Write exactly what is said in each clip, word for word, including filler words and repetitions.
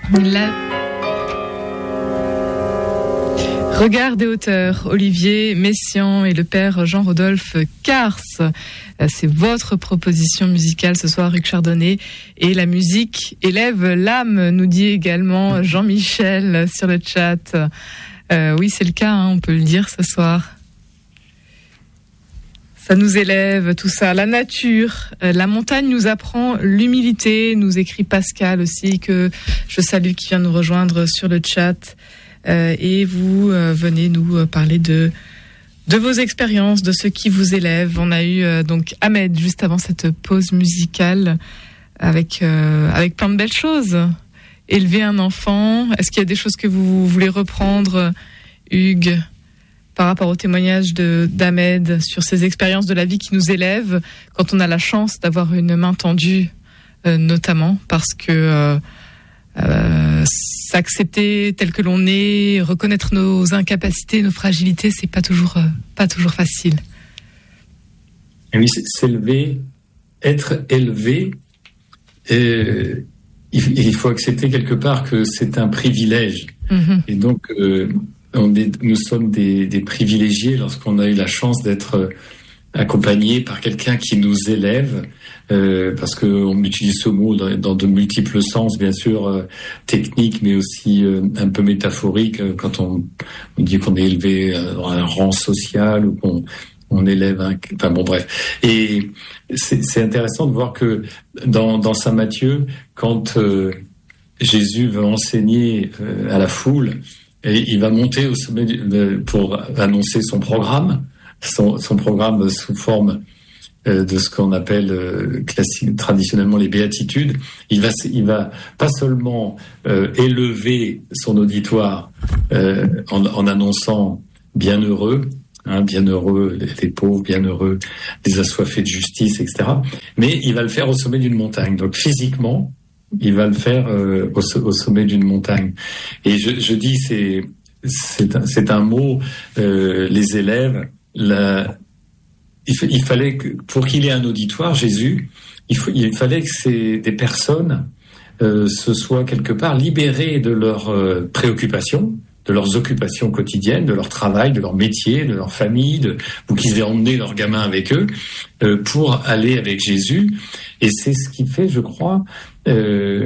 La... Regard des hauteurs, Olivier Messiaen et le père Jean-Rodolphe Cars. C'est votre proposition musicale ce soir, Hugues Chardonnay. Et la musique élève l'âme, nous dit également Jean-Michel sur le chat. Euh, oui, c'est le cas, hein, on peut le dire ce soir. Ça nous élève, tout ça. La nature, la montagne nous apprend l'humilité, nous écrit Pascal aussi, que je salue, qui vient nous rejoindre sur le chat. Euh, et vous euh, venez nous euh, parler de de vos expériences, de ce qui vous élève. On a eu euh, donc Ahmed juste avant cette pause musicale avec euh, avec plein de belles choses. Élever un enfant. Est-ce qu'il y a des choses que vous voulez reprendre, Hugues, par rapport au témoignage de d'Ahmed sur ces expériences de la vie qui nous élèvent quand on a la chance d'avoir une main tendue, euh, notamment parce que euh, Euh, s'accepter tel que l'on est, reconnaître nos incapacités, nos fragilités, c'est pas toujours euh, pas toujours facile. Et oui, s'élever, être élevé, euh, il, il faut accepter quelque part que c'est un privilège. Mm-hmm. Et donc, euh, on est, nous sommes des, des privilégiés lorsqu'on a eu la chance d'être accompagné par quelqu'un qui nous élève, euh, parce que on utilise ce mot dans, dans de multiples sens, bien sûr, euh, technique, mais aussi euh, un peu métaphorique, euh, quand on, on dit qu'on est élevé euh, dans un rang social ou qu'on on élève un... Enfin bon, bref. Et c'est, c'est intéressant de voir que dans, dans Saint Matthieu, quand euh, Jésus veut enseigner euh, à la foule, et il va monter au sommet du, de, pour annoncer son programme, Son, son programme sous forme euh, de ce qu'on appelle euh, classique, traditionnellement les béatitudes. Il va, il va pas seulement euh, élever son auditoire euh, en, en annonçant bienheureux, hein, bienheureux les, les pauvres, bienheureux les assoiffés de justice, et cetera. Mais il va le faire au sommet d'une montagne. Donc physiquement, il va le faire euh, au, au sommet d'une montagne. Et je, je dis c'est c'est un, c'est un mot euh, les élèves. La, il, f- il fallait que, pour qu'il ait un auditoire, Jésus, il, f- il fallait que ces, des personnes euh, se soient quelque part libérées de leurs euh, préoccupations, de leurs occupations quotidiennes, de leur travail, de leur métier, de leur famille, de, ou qu'ils aient emmené leurs gamins avec eux euh, pour aller avec Jésus. Et c'est ce qui fait, je crois, euh,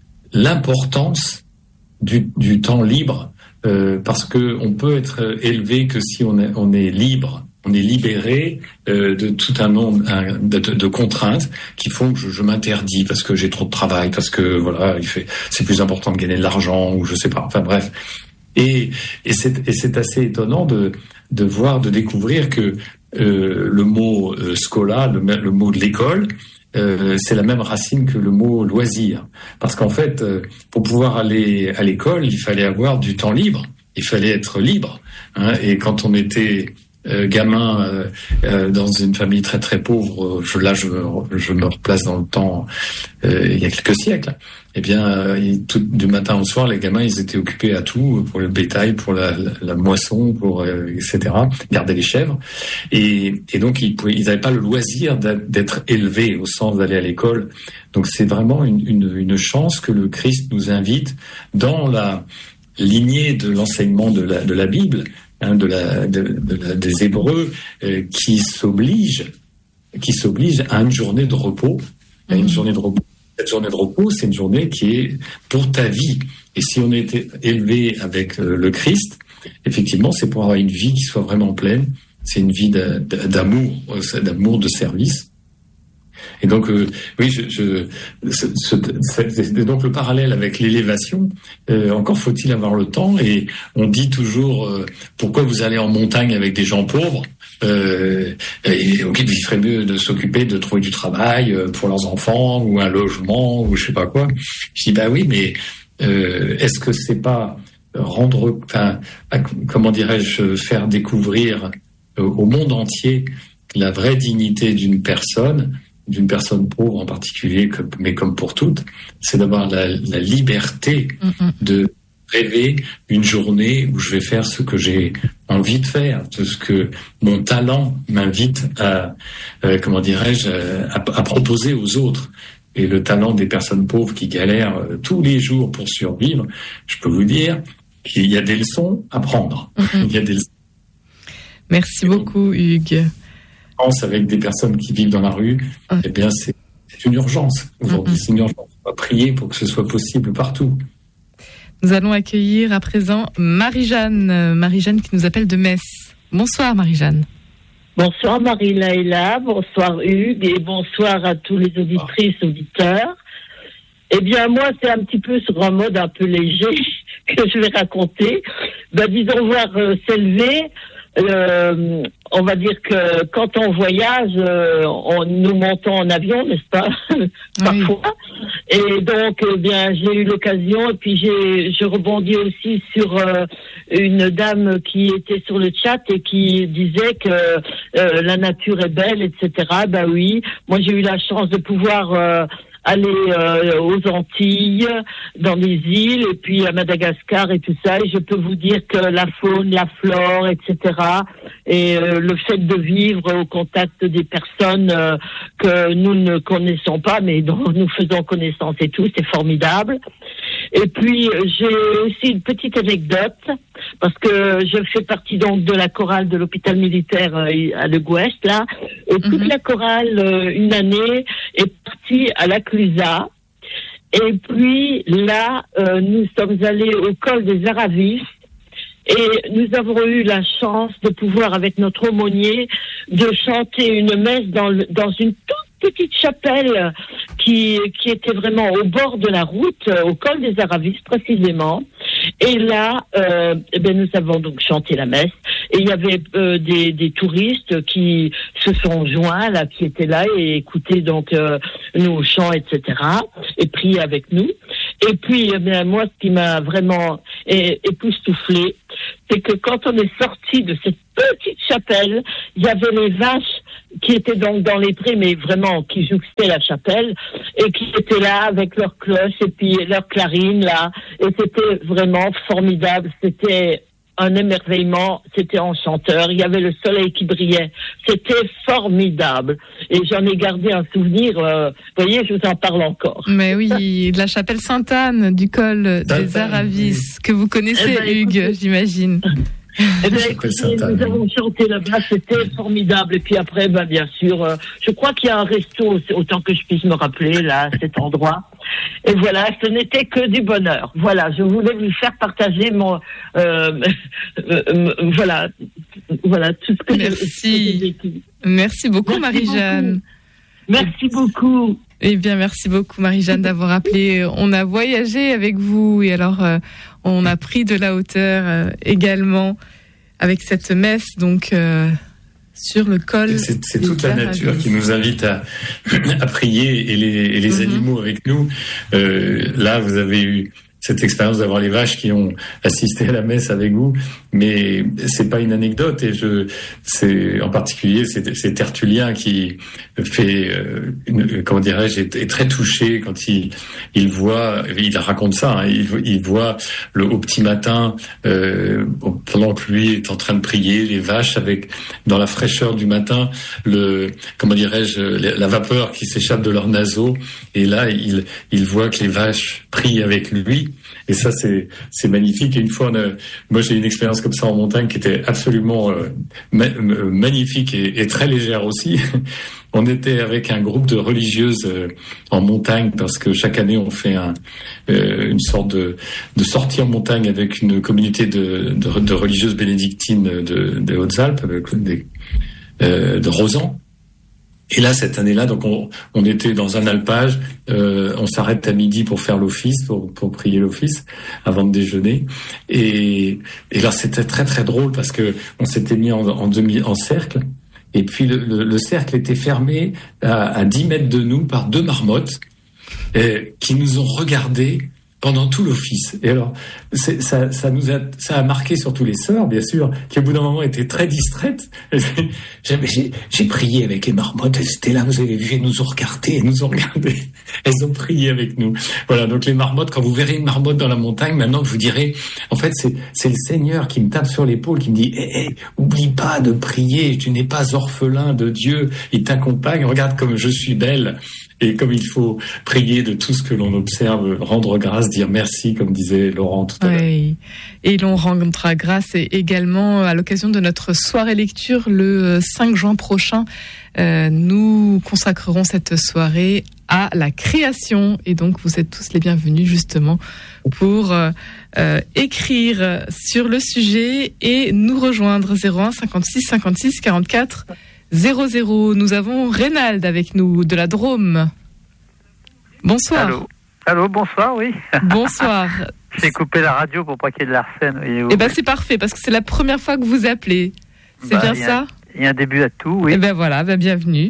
l'importance du, du temps libre. Euh, parce que on peut être élevé que si on est, on est libre, on est libéré euh, de tout un nombre un, de, de contraintes qui font que je, je m'interdis parce que j'ai trop de travail, parce que voilà, il fait, c'est plus important de gagner de l'argent ou je sais pas. Enfin bref. Et, et c'est, et c'est assez étonnant de, de voir, de découvrir que euh, le mot euh, scola, le, le mot de l'école. Euh, c'est la même racine que le mot loisir. Parce qu'en fait, euh, pour pouvoir aller à l'école, il fallait avoir du temps libre. Il fallait être libre. Hein, et quand on était euh, gamin euh, euh, dans une famille très très pauvre, je, là je, je me replace dans le temps euh, il y a quelques siècles. Eh bien, euh, tout, du matin au soir, les gamins, ils étaient occupés à tout, pour le bétail, pour la, la, la moisson, pour euh, et cetera, garder les chèvres. Et, et donc, ils pouvaient, ils n'avaient pas le loisir d'être élevés au sens d'aller à l'école. Donc, c'est vraiment une, une, une chance que le Christ nous invite dans la lignée de l'enseignement de la, de la Bible, hein, de la, de, de la, des Hébreux, euh, qui s'oblige, qui s'oblige à une journée de repos, à une journée de repos. Cette journée de repos, c'est une journée qui est pour ta vie. Et si on était élevé avec le Christ, effectivement, c'est pour avoir une vie qui soit vraiment pleine. C'est une vie d'amour, d'amour, de service. Et donc, euh, oui, je, je, ce, ce, c'est donc le parallèle avec l'élévation. Euh, encore faut-il avoir le temps. Et on dit toujours, euh, pourquoi vous allez en montagne avec des gens pauvres? Euh, et ok, il ferait mieux de s'occuper de trouver du travail pour leurs enfants ou un logement ou je sais pas quoi. Je dis bah oui, mais euh, est-ce que c'est pas rendre, enfin, comment dirais-je, faire découvrir au monde entier la vraie dignité d'une personne, d'une personne pauvre en particulier, mais comme pour toutes, c'est d'avoir la, la liberté mm-hmm. de rêver une journée où je vais faire ce que j'ai envie de faire, de ce que mon talent m'invite à, euh, comment dirais-je, à, à proposer aux autres. et le talent des personnes pauvres qui galèrent euh, tous les jours pour survivre, je peux vous dire qu'il y a des leçons à prendre. Mm-hmm. Il y a des leçons. Merci beaucoup, Hugues. pense avec des personnes qui vivent dans la rue, ouais. eh bien, c'est, c'est une urgence. Aujourd'hui, mm-hmm. c'est une urgence. On va prier pour que ce soit possible partout. Nous allons accueillir à présent Marie-Jeanne, Marie-Jeanne qui nous appelle de Metz. Bonsoir, Marie-Jeanne. Bonsoir, Marie-Laïla. Bonsoir, Hugues. Et bonsoir à tous les auditrices, auditeurs. Eh bien, moi, c'est un petit peu sur un mode un peu léger que je vais raconter. Ben, disons, voir euh, s'élever. Euh, on va dire que quand on voyage, euh, on, nous montons en avion, n'est-ce pas? Parfois. Oui. Et donc, eh bien, j'ai eu l'occasion, et puis j'ai, je rebondis aussi sur euh, une dame qui était sur le chat et qui disait que euh, la nature est belle, et cetera. Ben oui, moi j'ai eu la chance de pouvoir euh, aller euh, aux Antilles, dans les îles, et puis à Madagascar et tout ça. Et je peux vous dire que la faune, la flore, et cetera. Et euh, le fait de vivre au contact des personnes euh, que nous ne connaissons pas, mais dont nous faisons connaissance et tout, c'est formidable. Et puis j'ai aussi une petite anecdote, parce que je fais partie donc de la chorale de l'hôpital militaire à Le Gouest, là. Et toute mm-hmm. la chorale, euh, une année, est partie à la Clusa. Et puis là, euh, nous sommes allés au col des Aravis. Et nous avons eu la chance de pouvoir, avec notre aumônier, de chanter une messe dans, le, dans une toute petite chapelle qui, qui était vraiment au bord de la route, au col des Aravis précisément. Et là, euh, eh bien, nous avons donc chanté la messe. Et il y avait euh, des, des touristes qui se sont joints, là, qui étaient là et écoutaient donc euh, nos chants, et cetera. Et priaient avec nous. Et puis, eh bien, moi, ce qui m'a vraiment é- époustouflée, c'est que quand on est sorti de cette petite chapelle, il y avait les vaches qui étaient donc dans les prés, mais vraiment qui jouxtaient la chapelle, et qui étaient là avec leurs cloches et puis leurs clarines, là. Et c'était vraiment formidable. C'était un émerveillement, c'était enchanteur. Il y avait le soleil qui brillait. C'était formidable. Et j'en ai gardé un souvenir. Euh, vous voyez, je vous en parle encore. Mais oui, de la chapelle Sainte-Anne du col des Aravis, que vous connaissez, eh ben, Hugues, écoutez, j'imagine. Eh bien, écoutez, nous avons chanté là-bas, c'était formidable. Et puis après, ben, bien sûr, euh, je crois qu'il y a un resto, autant que je puisse me rappeler, là, à cet endroit. Et voilà, ce n'était que du bonheur. Voilà, je voulais vous faire partager mon, euh, euh, voilà, voilà, tout ce que Merci. j'ai vécu. Merci beaucoup, merci Marie-Jeanne. Beaucoup. Merci beaucoup. Eh bien, merci beaucoup, Marie-Jeanne, d'avoir appelé. On a voyagé avec vous et alors, euh, on a pris de la hauteur euh, également avec cette messe, donc, euh, sur le col. C'est, c'est toute la nature qui nous invite à, à prier et les, et les mm-hmm. animaux avec nous. Euh, là, vous avez eu cette expérience d'avoir les vaches qui ont assisté à la messe avec vous, mais c'est pas une anecdote et je, c'est en particulier c'est, c'est Tertullien qui fait, euh, une, comment dirais-je, est, est très touché quand il il voit, il raconte ça, hein, il, il voit le au petit matin euh, pendant que lui est en train de prier, les vaches avec dans la fraîcheur du matin, le comment dirais-je, la vapeur qui s'échappe de leurs naseaux et là il il voit que les vaches prient avec lui. Et ça, c'est c'est magnifique. Et une fois, on a, moi, j'ai une expérience comme ça en montagne qui était absolument euh, ma, magnifique et, et très légère aussi. On était avec un groupe de religieuses euh, en montagne parce que chaque année, on fait un, euh, une sorte de, de sortie en montagne avec une communauté de, de, de religieuses bénédictines de, de Hautes-Alpes, avec des, euh, de Rosan. Et là, cette année-là, donc on, on était dans un alpage, euh, on s'arrête à midi pour faire l'office, pour, pour prier l'office, avant de déjeuner. Et, et là, c'était très très drôle parce que on s'était mis en, en demi, en cercle. Et puis le, le, le cercle était fermé à, à dix mètres de nous par deux marmottes euh, qui nous ont regardés pendant tout l'office. Et alors, c'est, ça, ça nous a, ça a marqué surtout les sœurs, bien sûr, qui au bout d'un moment étaient très distraites. j'ai, j'ai, j'ai prié avec les marmottes, elles étaient là, vous avez vu, elles nous ont regardé, elles nous ont regardé. Elles ont prié avec nous. Voilà, donc les marmottes, quand vous verrez une marmotte dans la montagne, maintenant vous direz, en fait, c'est, c'est le Seigneur qui me tape sur l'épaule, qui me dit, hé, hey, hey, oublie pas de prier, tu n'es pas orphelin de Dieu, il t'accompagne, regarde comme je suis belle. Et comme il faut prier de tout ce que l'on observe, rendre grâce, dire merci, comme disait Laurent tout à l'heure. Oui, et l'on rendra grâce également à l'occasion de notre soirée lecture le cinq juin prochain. Euh, nous consacrerons cette soirée à la création. Et donc, vous êtes tous les bienvenus justement pour euh, euh, écrire sur le sujet et nous rejoindre zéro un cinquante-six cinquante-six quarante-quatre zéro zéro. Nous avons Reynald avec nous de la Drôme. Bonsoir. Allô, Allô bonsoir, oui. Bonsoir. J'ai coupé la radio pour pas qu'il y ait de l'arsène. Eh ben c'est parfait parce que c'est la première fois que vous appelez. C'est bah, bien ça? Il y a un début à tout, oui. Eh ben voilà, ben bienvenue.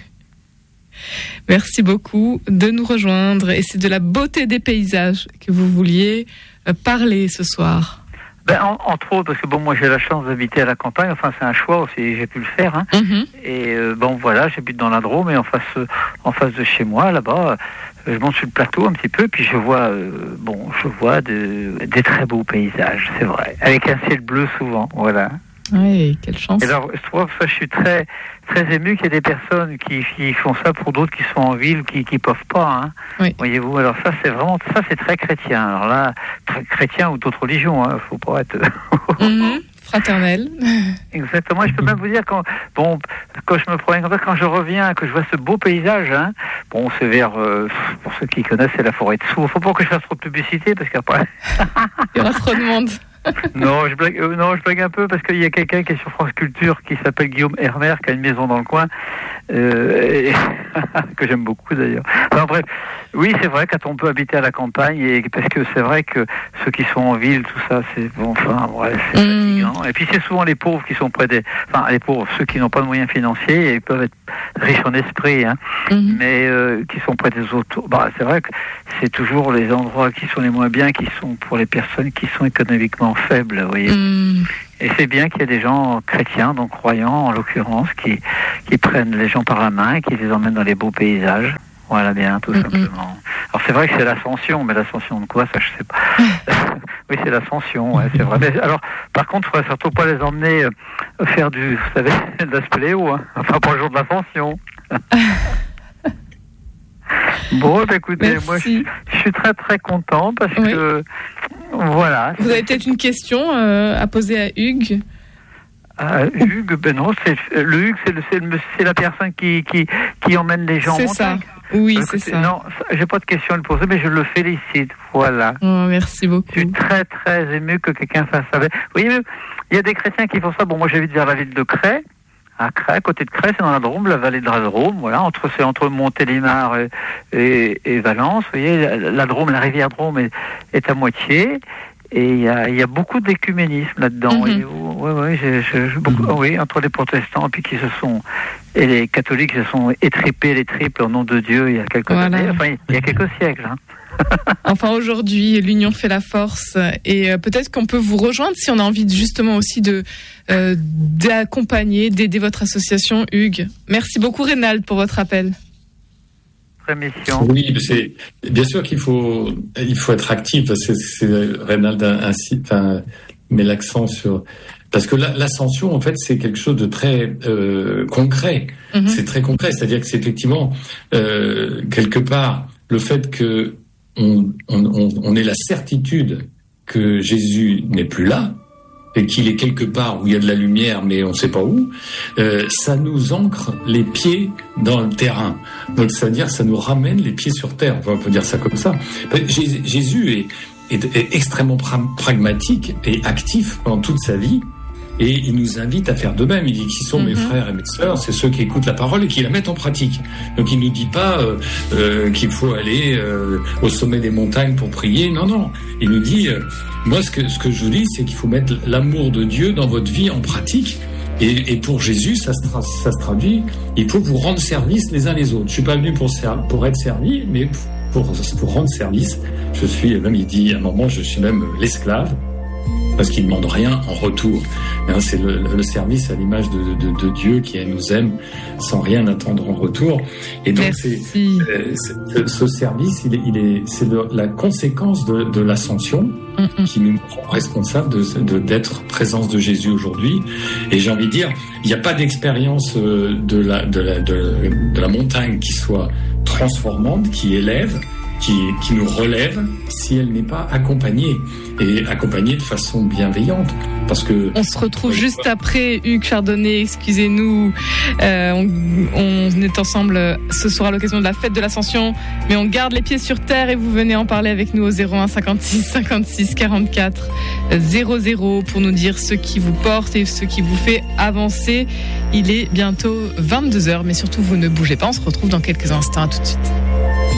Merci beaucoup de nous rejoindre et c'est de la beauté des paysages que vous vouliez parler ce soir. Ben, en, entre autres, parce que bon, moi j'ai la chance d'habiter à la campagne, enfin c'est un choix aussi, j'ai pu le faire. Hein. Mm-hmm. Et euh, bon voilà, j'habite dans la Drôme et en face, en face de chez moi, là-bas, je monte sur le plateau un petit peu, puis je vois, euh, bon, je vois de, des très beaux paysages, c'est vrai, avec un ciel bleu souvent, voilà. Oui, quelle chance. Et alors, je trouve ça, je suis très, très ému qu'il y ait des personnes qui, qui font ça pour d'autres qui sont en ville, qui, qui peuvent pas, hein. Oui. Voyez-vous. Alors ça, c'est vraiment, ça, c'est très chrétien. Alors là, très chrétien ou d'autres religions, hein. Faut pas être. Mm-hmm. Fraternel. Exactement. Je peux même vous dire quand, bon, quand je me promène comme ça, quand je reviens, que je vois ce beau paysage, hein. Bon, c'est vers, euh, pour ceux qui connaissent, c'est la forêt de Sourds. Faut pas que je fasse trop de publicité parce qu'après. Il y aura trop de monde. non, je blague, euh, non, je blague un peu parce qu'il y a quelqu'un qui est sur France Culture qui s'appelle Guillaume Hermer, qui a une maison dans le coin, euh, et que j'aime beaucoup d'ailleurs. Enfin bref, oui, c'est vrai quand on peut habiter à la campagne, et parce que c'est vrai que ceux qui sont en ville, tout ça, c'est bon, enfin, ouais, c'est mmh. fatigant. Et puis c'est souvent les pauvres qui sont près des, enfin les pauvres, ceux qui n'ont pas de moyens financiers, et ils peuvent être riches en esprit, hein, mmh. mais euh, qui sont près des autres. Bah, c'est vrai que c'est toujours les endroits qui sont les moins bien, qui sont pour les personnes qui sont économiquement faibles, vous voyez. Mmh. Et c'est bien qu'il y ait des gens chrétiens, donc croyants en l'occurrence, qui, qui prennent les gens par la main et qui les emmènent dans les beaux paysages. Voilà bien, tout mmh. simplement. Alors c'est vrai que c'est l'ascension, mais l'ascension de quoi, ça je sais pas. Oui, c'est l'ascension, ouais, c'est vrai. Mais alors, par contre, il faudrait surtout pas les emmener euh, faire du, vous savez, de la spéléo, hein. Enfin, pas le jour de l'ascension. Bon, écoutez, Merci. moi, je, je suis très très content parce oui. que, voilà. Vous avez peut-être une question euh, à poser à Hugues? Euh, Hugues, ben non, c'est, le Hugues, c'est, le, c'est, le, c'est la personne qui, qui, qui emmène les gens c'est en montagne. Ça. Oui, euh, c'est ça. Non, j'ai pas de question à lui poser, mais je le félicite. Voilà. Oh, merci beaucoup. Je suis très très ému que quelqu'un fasse ça. Vous voyez, il y a des chrétiens qui font ça. Bon, moi, j'habite vers la ville de Cray. À Cray, à côté de Cray, c'est dans la Drôme, la vallée de la Drôme, voilà, entre, c'est entre Montélimar et, et, et Valence, vous voyez, la, la Drôme, la rivière Drôme est, est à moitié, et il y a, y a beaucoup d'écuménisme là-dedans, mm-hmm. oui, oui, j'ai, j'ai, j'ai beaucoup, mm-hmm. oui, entre les protestants, puis qui se sont, et les catholiques se sont étripés les triples au nom de Dieu il y a quelques voilà. années, enfin, il y a quelques siècles, hein. Enfin aujourd'hui, l'union fait la force et euh, peut-être qu'on peut vous rejoindre si on a envie de, justement aussi de euh, d'accompagner, d'aider votre association, Hugues. Merci beaucoup Reynald pour votre appel. Mission. Oui, c'est bien sûr qu'il faut il faut être actif. C'est, c'est Reynald ainsi, enfin, met l'accent sur parce que la, l'ascension en fait c'est quelque chose de très euh, concret. Mm-hmm. C'est très concret, c'est-à-dire que c'est effectivement euh, quelque part le fait que On, on, on ait la certitude que Jésus n'est plus là et qu'il est quelque part où il y a de la lumière mais on ne sait pas où, euh, ça nous ancre les pieds dans le terrain. Donc c'est-à-dire ça nous ramène les pieds sur terre, on peut dire ça comme ça. Jésus est, est, est extrêmement pra- pragmatique et actif pendant toute sa vie. Et il nous invite à faire de même. Il dit qui sont mm-hmm. mes frères et mes sœurs, c'est ceux qui écoutent la parole et qui la mettent en pratique. Donc il nous dit pas euh, euh, qu'il faut aller euh, au sommet des montagnes pour prier. Non, non. Il nous dit, euh, moi ce que ce que je vous dis, c'est qu'il faut mettre l'amour de Dieu dans votre vie en pratique. Et, et pour Jésus, ça se, tra- ça se traduit. Il faut vous rendre service les uns les autres. Je suis pas venu pour ser- pour être servi, mais pour pour rendre service. Je suis même il dit à un moment, je suis même l'esclave. Parce qu'il ne demande rien en retour. C'est le, le service à l'image de, de, de Dieu qui nous aime sans rien attendre en retour. Et donc, c'est, c'est, ce service, il est, il est, c'est le, la conséquence de, de l'ascension mm-hmm. qui nous rend responsables de, de, d'être présence de Jésus aujourd'hui. Et j'ai envie de dire, il n'y a pas d'expérience de la, de, la, de, de la montagne qui soit transformante, qui élève, qui, qui nous relève, si elle n'est pas accompagnée, et accompagnée de façon bienveillante. Parce que on se retrouve juste après Hugues Chardonnay, excusez-nous, euh, on, on est ensemble ce soir à l'occasion de la fête de l'Ascension, mais on garde les pieds sur terre et vous venez en parler avec nous au zéro un cinquante-six cinquante-six quarante-quatre zéro zéro pour nous dire ce qui vous porte et ce qui vous fait avancer. Il est bientôt vingt-deux heures, mais surtout vous ne bougez pas, on se retrouve dans quelques instants, à tout de suite.